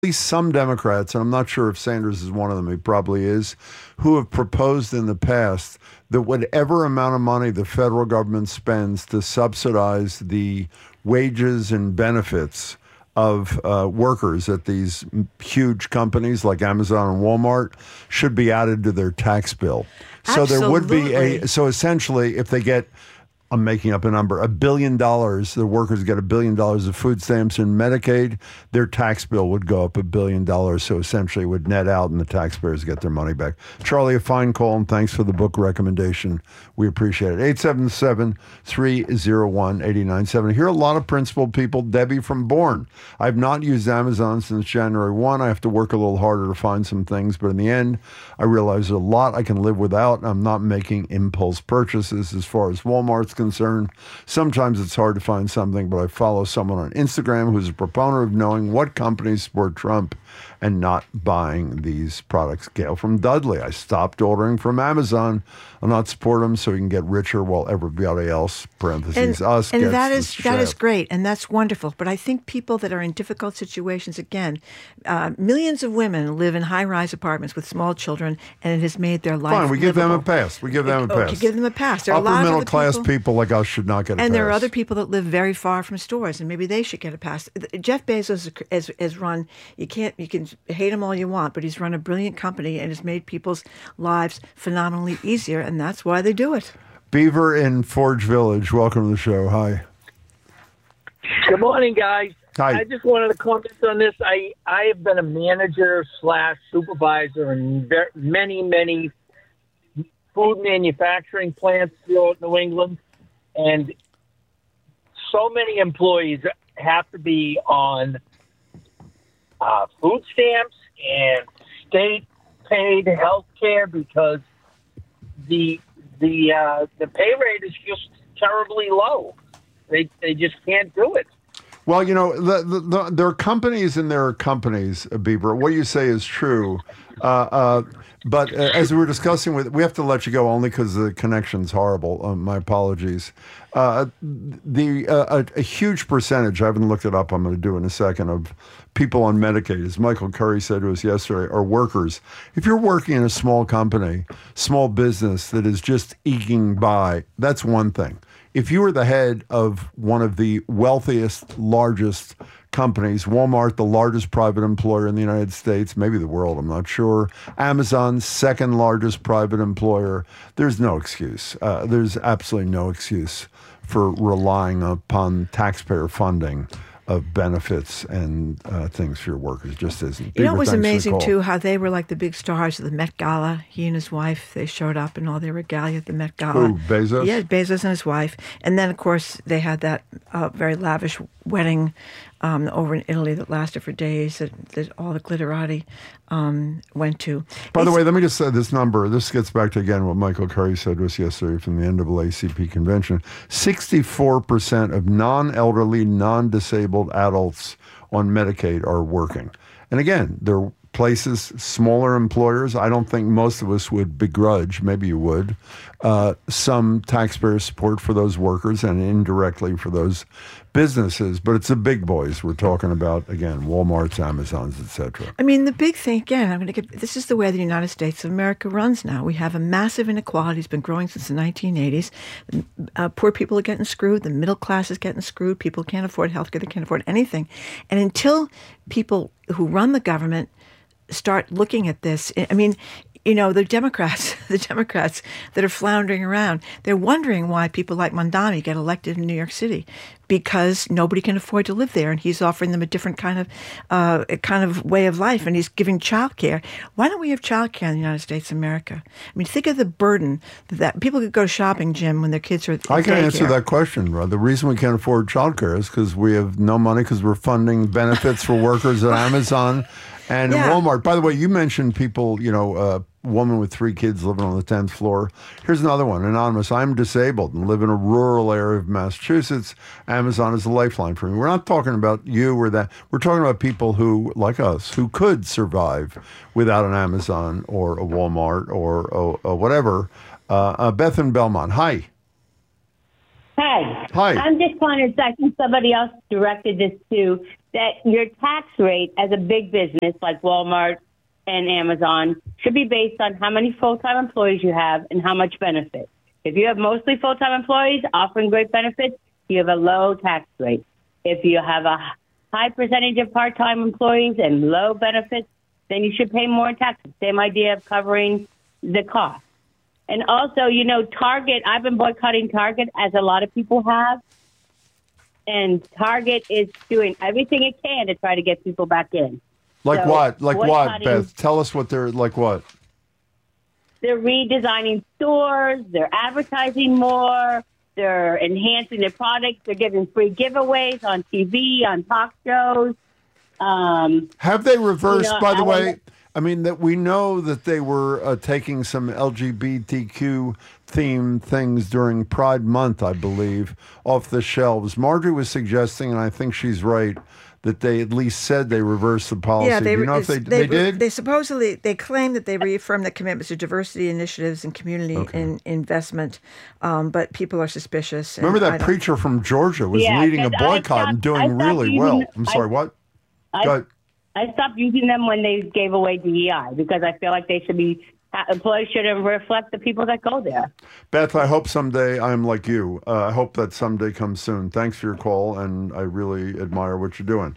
least some Democrats, and I'm not sure if Sanders is one of them, he probably is, who have proposed in the past that whatever amount of money the federal government spends to subsidize the wages and benefits of workers at these huge companies like Amazon and Walmart should be added to their tax bill. So there would be so essentially, if they get, I'm making up a number, $1 billion, the workers get $1 billion of food stamps and Medicaid, their tax bill would go up $1 billion. So essentially it would net out and the taxpayers get their money back. Charlie, a fine call, and thanks for the book recommendation. We appreciate it. 877-301-8970. I hear a lot of principled people. Debbie from Bourne. I've not used Amazon since January 1. I have to work a little harder to find some things, but in the end, I realize there's a lot I can live without, and I'm not making impulse purchases as far as Walmart's concerned. Sometimes it's hard to find something, but I follow someone on Instagram who's a proponent of knowing what companies support Trump and not buying these products. Gail from Dudley. I stopped ordering from Amazon. I'll not support them so we can get richer while everybody else, parentheses, us, and gets that the is great, and that's wonderful. But I think people that are in difficult situations, again, millions of women live in high-rise apartments with small children, and it has made their life Fine, we give them a livable. pass. We give them a pass. Okay, give them a pass. There are a Upper lot of middle other class people like us should not get a pass. And there are other people that live very far from stores, and maybe they should get a pass. Jeff Bezos has run, you can hate him all you want, but he's run a brilliant company and has made people's lives phenomenally easier, and that's why they do it. Beaver in Forge Village, welcome to the show. Hi. Good morning, guys. Hi. I just wanted to comment on this. I have been a manager / supervisor in many food manufacturing plants throughout New England, and so many employees have to be on food stamps and state-paid health care because the pay rate is just terribly low. They just can't do it. Well, you know, there are companies and there are companies, Bieber. What you say is true. But as we were discussing, we have to let you go only because the connection's horrible. My apologies. A huge percentage, I haven't looked it up, I'm going to do it in a second, of people on Medicaid, as Michael Curry said to us yesterday, are workers. If you're working in a small company, small business that is just eking by, that's one thing. If you were the head of one of the wealthiest, largest companies, Walmart, the largest private employer in the United States, maybe the world, I'm not sure, Amazon, second largest private employer, there's no excuse. There's absolutely no excuse for relying upon taxpayer funding of benefits and things for your workers. Just isn't. You know, it was amazing, too, how they were like the big stars of the Met Gala. He and his wife, they showed up in all their regalia at the Met Gala. Who, Bezos? Yeah, Bezos and his wife. And then, of course, they had that very lavish wedding over in Italy that lasted for days that all the glitterati went to. By the way, let me just say this number. This gets back to, again, what Michael Curry said to us yesterday from the NAACP convention. 64% of non-elderly, non-disabled adults on Medicaid are working. And again, they're places, smaller employers. I don't think most of us would begrudge, maybe you would, some taxpayer support for those workers and indirectly for those businesses. But it's the big boys we're talking about, again, Walmart's, Amazon's, et cetera. I mean, the big thing, again, this is the way the United States of America runs now. We have a massive inequality. It's been growing since the 1980s. Poor people are getting screwed. The middle class is getting screwed. People can't afford health care. They can't afford anything. And until people who run the government start looking at this, I mean, you know, the Democrats that are floundering around, they're wondering why people like Mondani get elected in New York City, because nobody can afford to live there, and he's offering them a different kind of way of life, and he's giving child care. Why don't we have child care in the United States of America? I mean, think of the burden that people could go shopping, Jim, when their kids are at I can daycare. answer that question, Rod. The reason we can't afford child care is because we have no money because we're funding benefits for workers at Amazon and Walmart. By the way, you mentioned people, you know, woman with 3 kids living on the 10th floor. Here's another one, anonymous. I'm disabled and live in a rural area of Massachusetts. Amazon is a lifeline for me. We're not talking about you or that. We're talking about people who, like us, who could survive without an Amazon or a Walmart or whatever. Beth in Belmont. Hi. Hi. Hi. I'm just wondering, I think somebody else directed this to, that your tax rate as a big business like Walmart and Amazon should be based on how many full-time employees you have and how much benefit. If you have mostly full-time employees offering great benefits, you have a low tax rate. If you have a high percentage of part-time employees and low benefits, then you should pay more in taxes. Same idea of covering the cost. And also, Target, I've been boycotting Target, as a lot of people have. And Target is doing everything it can to try to get people back in. Like So what? Like what, boycotting- Beth? Tell us what they're like. What? They're redesigning stores. They're advertising more. They're enhancing their products. They're giving free giveaways on TV, on talk shows. Have they reversed? By the I way, wonder- I mean that we know that they were taking some LGBTQ themed things during Pride Month, I believe, off the shelves. Marjorie was suggesting, and I think she's right, that they at least said they reversed the policy. Yeah, Do you know if they did? They supposedly claim that they reaffirmed the commitments to diversity initiatives and community investment, but people are suspicious. and Remember I that don't- preacher from Georgia was Yeah, leading a 'cause I boycott and stopped- doing I stopped really using- well. I'm sorry, what? Go ahead. I stopped using them when they gave away DEI because I feel like they should be, employees should reflect the people that go there. Beth, I hope someday I'm like you. I hope that someday comes soon. Thanks for your call, and I really admire what you're doing.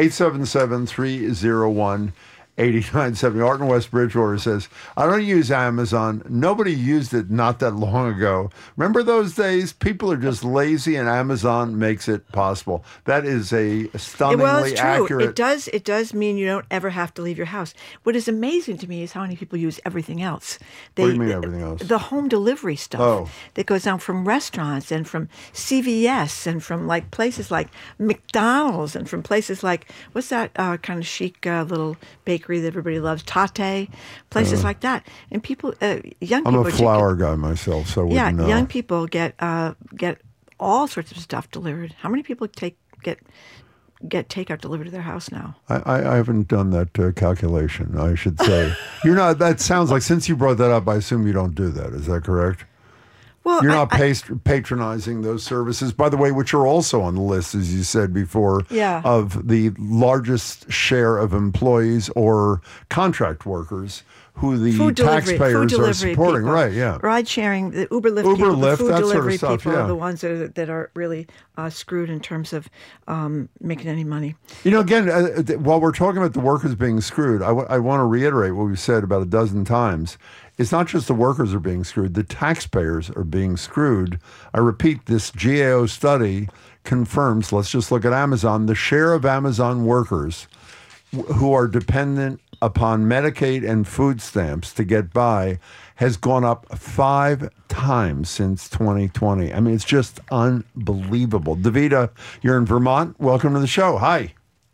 877-301-8970. Art in West Bridgewater says, I don't use Amazon. Nobody used it not that long ago. Remember those days? People are just lazy, and Amazon makes it possible. That is a stunningly Well, it's true. accurate. It does mean you don't ever have to leave your house. What is amazing to me is how many people use everything else. What do you mean everything else? The home delivery stuff that goes down from restaurants and from CVS and from like places like McDonald's and from places like, what's that kind of chic little bakery that everybody loves, Tate, places like that. And people, young I'm people. a flour guy myself, so I Yeah, wouldn't know. young people get all sorts of stuff delivered. How many people get takeout delivered to their house now? I haven't done that calculation, I should say. You're not. That sounds like, since you brought that up, I assume you don't do that. Is that correct? Well, You're not patronizing those services, by the way, which are also on the list, as you said before, of the largest share of employees or contract workers who the taxpayers are supporting. People. Right, yeah. Ride sharing, the Uber, Lyft people, Lyft, the food that delivery sort of stuff, people yeah. are the ones that are really screwed in terms of making any money. You know, again, while we're talking about the workers being screwed, I want to reiterate what we've said about a dozen times. It's not just the workers are being screwed, the taxpayers are being screwed. I repeat, this GAO study confirms, let's just look at Amazon, the share of Amazon workers who are dependent upon Medicaid and food stamps to get by has gone up 5 times since 2020. I mean, it's just unbelievable. Davida, you're in Vermont. Welcome to the show. Hi.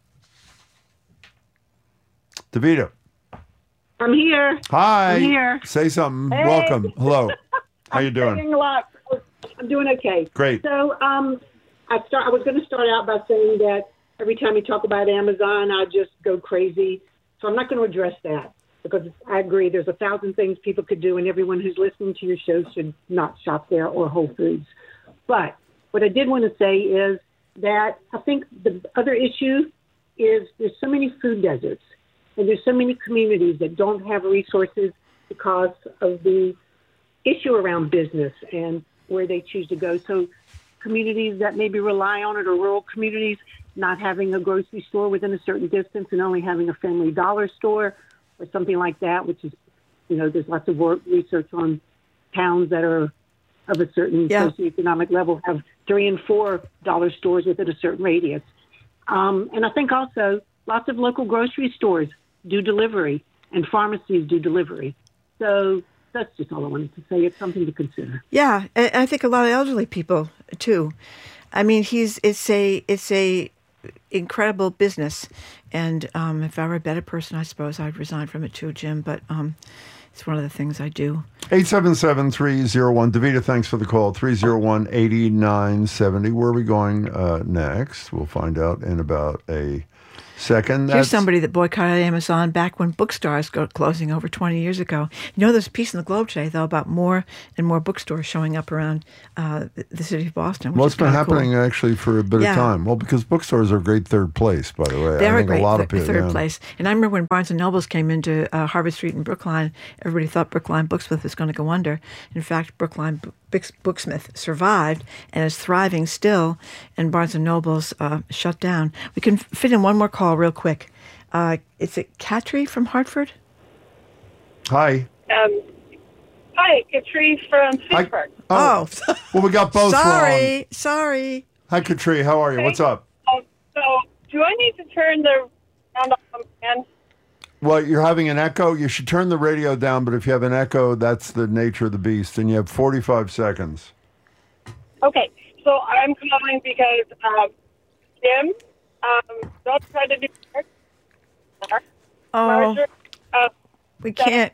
Davida. I'm here. Hi. I'm here. Say something. Hey. Welcome. Hello. How you doing? Saying a lot. I'm doing okay. Great. So I was going to start out by saying that every time you talk about Amazon, I just go crazy. So I'm not going to address that because I agree there's 1,000 things people could do, and everyone who's listening to your show should not shop there or Whole Foods. But what I did want to say is that I think the other issue is there's so many food deserts. And there's so many communities that don't have resources because of the issue around business and where they choose to go. So communities that maybe rely on it, or rural communities not having a grocery store within a certain distance and only having a Family Dollar store or something like that, which is, there's lots of research on towns that are of a certain socioeconomic level have $3 and $4 stores within a certain radius. And I think also lots of local grocery stores do delivery, and pharmacies do delivery. So that's just all I wanted to say. It's something to consider. Yeah, and I think a lot of elderly people too. I mean, it's a incredible business, and if I were a better person, I suppose I'd resign from it too, Jim. But it's one of the things I do. 877-301. Davida, thanks for the call. 301-8970. Where are we going next? We'll find out in about a Second, Here's somebody that boycotted Amazon back when bookstores go closing over 20 years ago. You know, there's a piece in the Globe today, though, about more and more bookstores showing up around the city of Boston. Well, it's been happening actually for a bit of time. Well, because bookstores are a great third place, by the way. They're I think a great people, third place. And I remember when Barnes & Nobles came into Harvard Street in Brookline, everybody thought Brookline Booksmith was going to go under. In fact, Brookline Booksmith survived and is thriving still, and Barnes & Noble's shut down. We can fit in one more call real quick. Is it Katri from Hartford? Hi. Hi, Katri from Pittsburgh. Oh. Well, we got both wrong. Sorry. Hi, Katri. How are you? Okay. What's up? So, do I need to turn the sound on again? Well, you're having an echo. You should turn the radio down, but if you have an echo, that's the nature of the beast, and you have 45 seconds. Okay, so I'm calling because Jim, don't try to do it. Oh, we can't.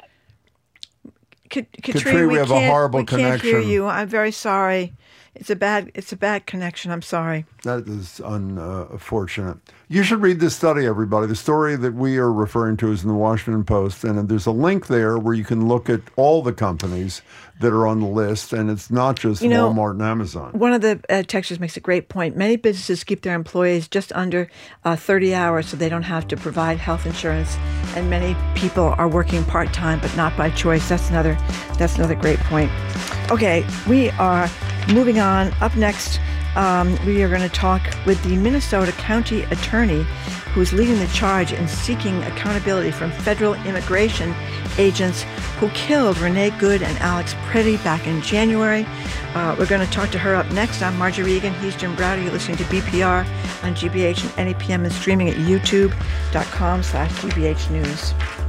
Katri, we have a horrible connection. We can't hear you. I'm very sorry. It's a bad connection. I'm sorry. That is unfortunate. You should read this study, everybody. The story that we are referring to is in the Washington Post, and there's a link there where you can look at all the companies that are on the list, and it's not just Walmart and Amazon. One of the texters makes a great point. Many businesses keep their employees just under 30 hours so they don't have to provide health insurance, and many people are working part-time but not by choice. That's another great point. Okay, we are moving on. Up next, we are going to talk with the Minnesota County Attorney who's leading the charge in seeking accountability from federal immigration agents who killed Renee Good and Alex Pretty back in January. We're going to talk to her up next. I'm Marjorie Egan. He's Jim Browder. You're listening to BPR on GBH and NEPM and streaming at youtube.com/GBH News.